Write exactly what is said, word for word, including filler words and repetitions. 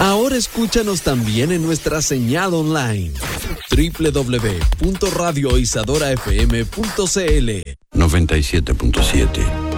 Ahora escúchanos también en nuestra señal online doble u doble u doble u punto radio isadora f m punto c l. noventa y siete punto siete